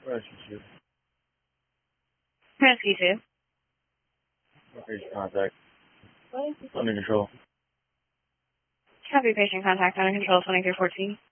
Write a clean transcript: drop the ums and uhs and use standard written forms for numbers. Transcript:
Rescue 2. Rescue 2. Patient contact. Under control. Copy patient contact under control 2314.